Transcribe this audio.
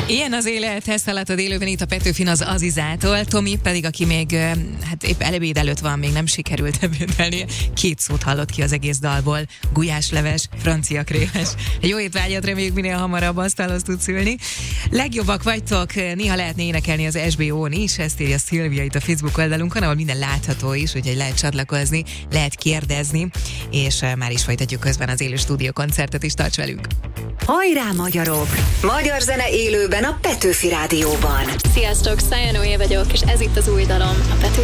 Ilyen az élet, ezt hallottad élőben itt a Petőfin az Azizától. Tomi pedig, aki még épp ebéd előtt van, még nem sikerült ebédelnie. 2 szót hallott ki az egész dalból. Gulyásleves, francia krémes. Jó étvágyat, reméljük minél hamarabb asztalhoz tudsz ülni. Legjobbak vagytok, néha lehetne énekelni az SBO-n is, ezt írja Szilvia itt a Facebook oldalunkon, ahol minden látható is, úgyhogy lehet csatlakozni, lehet kérdezni, és már is folytatjuk közben az élő stúdiókoncertet is, tarts velünk! Hajrá magyarok! Magyar zene élőben a Petőfi Rádióban. Sziasztok, Szája Noé vagyok, és ez itt az új dalom, a Petőfi